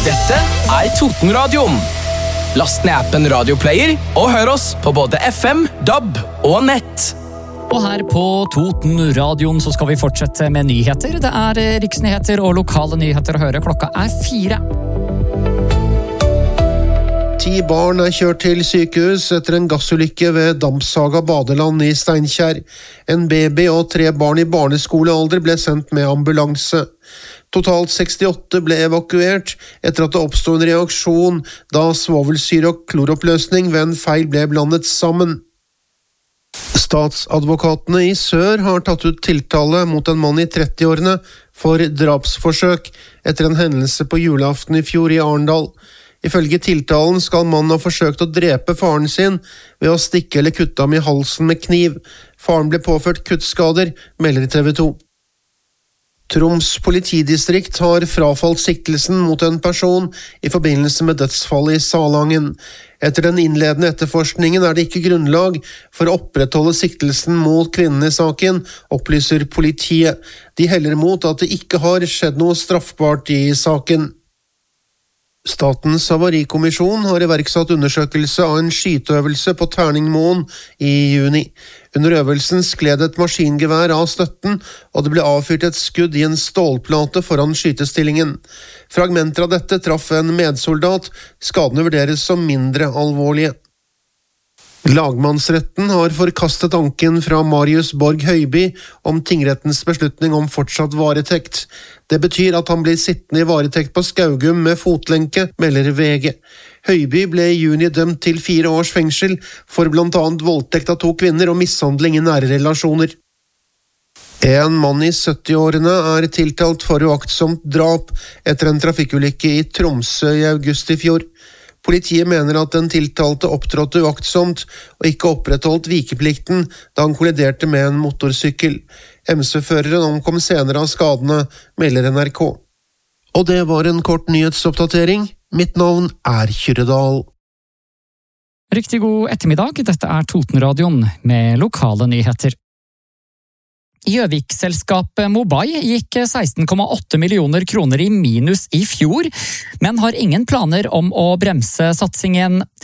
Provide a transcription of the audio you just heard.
Dette Totenradioen. Last ned appen Radioplayer og hør oss på både FM, DAB og nett. Og her på Totenradioen så skal vi fortsette med nyheter. Det riksnyheter og lokale nyheter å høre. Klokka 4. 10 barn kjørt til sykehus etter en gassulykke ved Dampsaga badeland i Steinkjer. En baby og 3 barn i barneskolealder ble sendt med ambulanse. Totalt 68 ble evakuert etter at det oppstod en reaksjon da svovelsyre og kloroppløsning ved en feil ble blandet sammen. Statsadvokatene i Sør har tatt ut tiltale mot en mann i 30-årene for drapsforsøk etter en hendelse på julaften i fjor i Arendal. Ifølge tiltalen skal mannen ha forsøkt å drepe faren sin ved å stikke eller kutte ham i halsen med kniv. Faren ble påført kuttskader, melder TV 2. Troms politidistrikt har frafalt siktelsen mot en person i forbindelse med dødsfallet i Salangen. Etter den innledende etterforskningen det ikke grunnlag for å opprettholde siktelsen mot kvinnen i saken, opplyser politiet. De heller mot at det ikke har skjedd noe straffbart i saken. Statens havarikommisjon har iverksatt undersøkelse av en skyteøvelse på Terningmoen i juni. Under øvelsen skled et maskingevær av støtten, og det ble avfyrt et skudd i en stålplate foran skytestillingen. Fragmenter av dette traff en medsoldat. Skadene vurderes som mindre alvorlige. Lagmannsretten har forkastet anken fra Marius Borg Høiby om tingrettens beslutning om fortsatt varetekt. Det betyr at han blir sittende i varetekt på Skaugum med fotlenke, melder VG. Høiby ble i juni dømt til 4 års fengsel for blant annet voldtekt av 2 kvinner og mishandling i nære relasjoner. En mann i 70-årene tiltalt for uaktsomt drap etter en trafikkulykke i Tromsø i august i fjor. Politiet mener at den tiltalte opptrådte uaktsomt og ikke opprettholdt vikeplikten da han kolliderte med en motorsykkel. MC-føreren omkom senere av skadene, melder NRK. Og det var en kort nyhetsoppdatering. Mitt navn Kyrredal. Riktig god ettermiddag, dette Totenradioen med lokale nyheter. Gjøvik-selskapet Mobai gikk 16,8 millioner kroner i minus i fjor, men har ingen planer om å bremse satsingen.